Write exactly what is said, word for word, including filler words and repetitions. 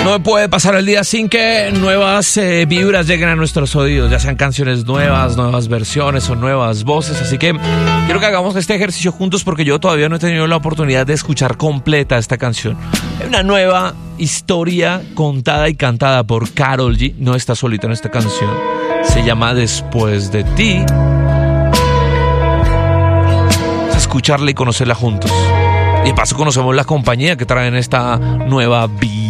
No puede pasar el día sin que nuevas eh, vibras lleguen a nuestros oídos, ya sean canciones nuevas, nuevas versiones o nuevas voces. Así que quiero que hagamos este ejercicio juntos porque yo todavía no he tenido la oportunidad de escuchar completa esta canción. Hay una nueva historia contada y cantada por Karol G. No está solita en esta canción. Se llama Después de ti. Vamos a escucharla y conocerla juntos. Y de paso conocemos la compañía que traen esta nueva vida.